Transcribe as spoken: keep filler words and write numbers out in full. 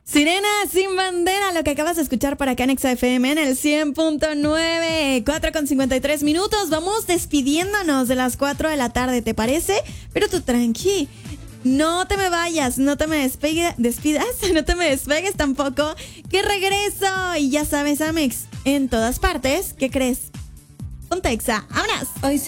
Sirena sin bandera, lo que acabas de escuchar para acá en Exa F M en el cien punto nueve, cuatro con cincuenta y tres minutos. Vamos despidiéndonos de las cuatro de la tarde, ¿te parece? Pero tú tranqui, no te me vayas, no te me despegue, despidas, no te me despegues tampoco, que regreso. Y ya sabes, Amex, en todas partes, ¿qué crees? Ponte Exa, ¡vámonos! Hoy